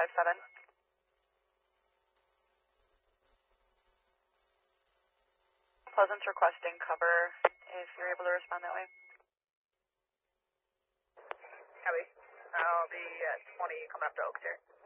557. Pleasant's requesting cover if you're able to respond that way. Copy. I'll be at 20 coming up to Oaks here.